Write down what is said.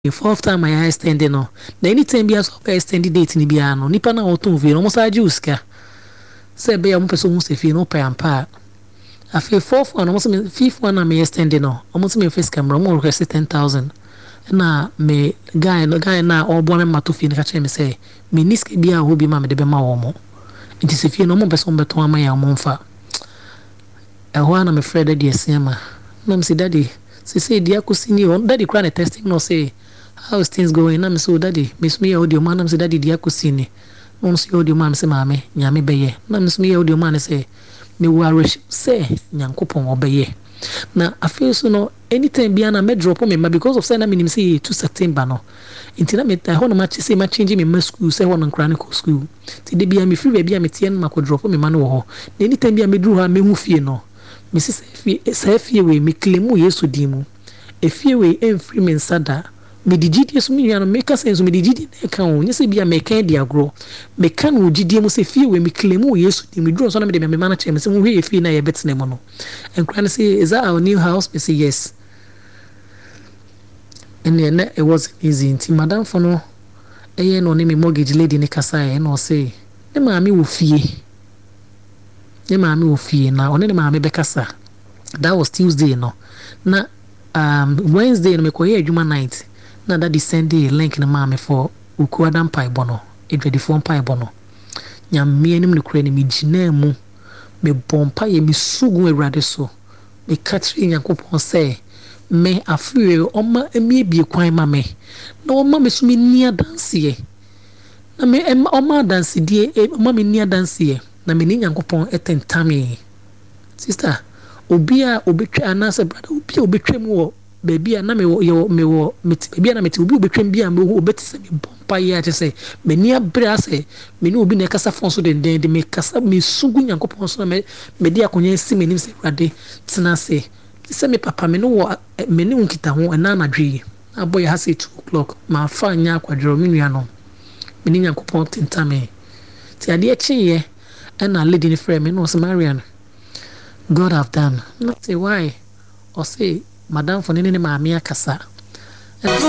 the fourth time I extended no. Na anytime be as extended date ni bia no. Nipa na oton vie no mo sa agi uska. Se be ya mo person mo se fie no pe ampa. Afi fourth one, almost fifth one, I may extend it no. Almost me face camera, more request 10,000. Na me guy na all boy me matu fi na catch me say me niske bia ho bi ma me de be ma wo mo. Nti se fie no mo person beton ama ya mo mfa. Ehwa na me friend daddy esema. Na me say daddy, say dia kusini on daddy cry na testing no say how's things going? Na me say daddy, me sumi ya audio man na me say daddy dia kusini. No say audio man say maame, nyame beye. Na me sumi ya audio man say me worry say nyankopon obeye. Na afi so no anytime bia na me drop me because of say na me say to September no. Inti na me ta ho no ma say ma change me school say ho no nkra ko school. Ti de bia me free bia me tie no ma ko drop me ma no ho. Na anytime bia me duru ha me hu fie no. Me say fie we me claim Yesu di mu. E fie we free me nsada. Me di gidi so me no make sense me di gidi na ka ho. Nye se bia me kan di agro. Me kan wo gidi mu se fie we me claim Yesu di me duru so na me de me mana che me se wo hwe fie na ye betene mo no. And say, is that our new house? Me say yes. And then it wasn't easy. Until Madam Fono, no name mortgage lady ni kasai and say, the mammy will fee. The mammy will fee now. Only the mammy bekasa. That was Tuesday, no. Na Wednesday no me ko here Juma night. Na that Sunday link na mammy for Ukuadam Pai Bono. It ready for Pai Bono. Nyam me anim no kure ni me gina mu. Me bompa ye mi sugu erade so. Me katri Nyankopon say me afiwe oma emi bie kwan ma me. Na oma me so me nia dance ye. Na me oma dance die oma me nia dance ye. Na me ni Nyankopon etentame. Sister, obi a obetwa anase brother, obi a obetwa mu wo baby a na me wo baby a na meti obi obetwa bia me obeti se me bompa ye ate say me nia bra say me ni obi na kasa fon so de me kasa me sugu Nyankopon so na me dia konya si me nim se brade tena se se me papa me no wo me ni unkita ho na anadwe aboy ha say 2 o'clock ma fa nya akwadro me nua no me ni Nyankopon tentame ti ade echiye na lady ni frame me no se Marian God have done not say why or say Madam for nene maame akasa